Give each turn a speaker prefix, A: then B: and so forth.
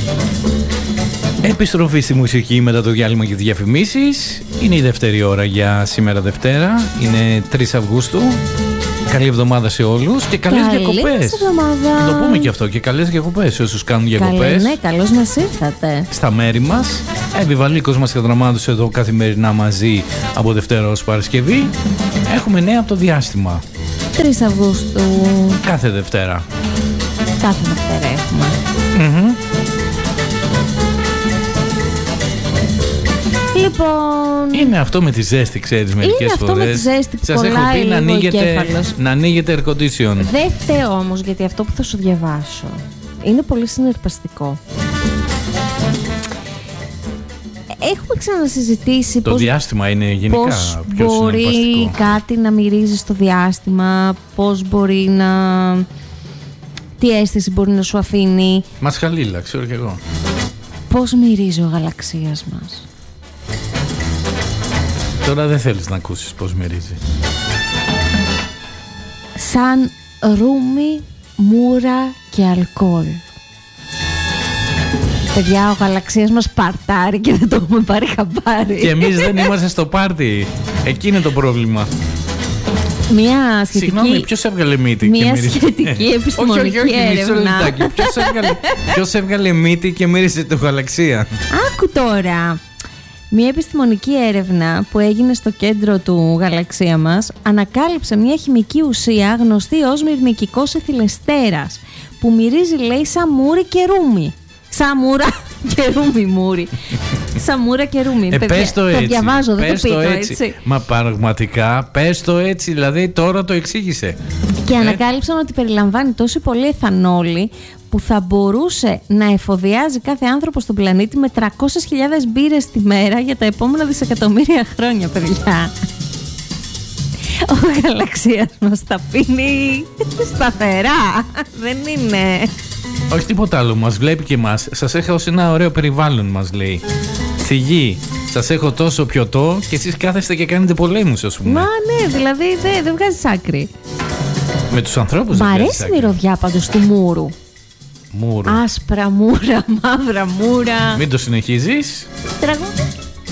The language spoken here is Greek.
A: Επιστροφή στη μουσική μετά το διάλειμμα και τις διαφημίσεις. Είναι η δεύτερη ώρα για σήμερα Δευτέρα. Είναι 3 Αυγούστου. Καλή εβδομάδα σε όλους και καλές διακοπές. Το πούμε και αυτό, και καλές διακοπές σε όσους κάνουν διακοπές.
B: Ναι, καλώς μας ήρθατε.
A: Στα μέρη μας. Επιβαλίκος μας και δραμάτους εδώ καθημερινά μαζί από Δευτέρα ως Παρασκευή. Έχουμε νέα από το διάστημα.
B: 3 Αυγούστου.
A: Κάθε Δευτέρα.
B: Κάθε Δευτέρα έχουμε. Λοιπόν...
A: Είναι αυτό με τη ζέστη, ξέρεις, μερικές φορές.
B: Είναι αυτό με τη ζέστη που
A: σας έχω πει να ανοίγετε air condition.
B: Δεν φταίω όμως, γιατί αυτό που θα σου διαβάσω είναι πολύ συναρπαστικό. Έχουμε ξανασυζητήσει
A: το διάστημα είναι γενικά
B: πώς
A: πιο
B: μπορεί
A: συναρπαστικό.
B: κάτι να μυρίζει στο διάστημα, πώς μπορεί να... τι αίσθηση μπορεί να σου αφήνει.
A: Μασχαλίλα, ξέρω κι εγώ.
B: Πώς μυρίζει ο γαλαξίας μας.
A: Τώρα δεν θέλεις να ακούσεις πώς μυρίζει.
B: Σαν ρούμι, μούρα και αλκοόλ. Παιδιά, ο γαλαξίας μας παρτάρει και δεν το έχουμε πάρει χαμπάρι.
A: Και εμείς δεν είμαστε στο πάρτι. Εκεί είναι το πρόβλημα.
B: Μια σχετική...
A: Συγγνώμη, ποιος έβγαλε μύτη
B: μια σχετική επιστημονική έρευνα.
A: Ποιος έβγαλε μύτη και μύρισε το γαλαξία.
B: Άκου τώρα. Μια επιστημονική έρευνα που έγινε στο κέντρο του γαλαξία μας ανακάλυψε μια χημική ουσία γνωστή ως μυρμικικός εθιλεστέρας, που μυρίζει, λέει, σαν μούρι και ρούμι. Σαμούρα και ρούμι μούρι. Σαμούρα και ρούμι.
A: Πες το έτσι.
B: Το διαβάζω, δεν το πείτο έτσι.
A: Μα πραγματικά, πες το έτσι, δηλαδή τώρα το εξήγησε.
B: Και ανακάλυψαν ότι περιλαμβάνει τόσο πολύ εθανόλη που θα μπορούσε να εφοδιάζει κάθε άνθρωπο στον πλανήτη με 300.000 μπύρες τη μέρα για τα επόμενα δισεκατομμύρια χρόνια, παιδιά. Ο γαλαξίας μας τα πίνει σταθερά. Δεν είναι...
A: Όχι τίποτα άλλο, μας βλέπει και εμάς. Σας έχω σε ένα ωραίο περιβάλλον, μας λέει. Στη γη, σας έχω τόσο πιωτό και εσείς κάθεστε και κάνετε πολέμους, ας πούμε.
B: Μα ναι, δηλαδή δεν βγάζεις άκρη.
A: Με τους ανθρώπους
B: δεν
A: βγάζεις
B: άκρη. Μ' αρέσει η μυρωδιά πάντως του μούρου.
A: Μούρου.
B: Άσπρα μούρα, μαύρα μούρα.
A: Μην το συνεχίζεις.
B: Τραγούδι.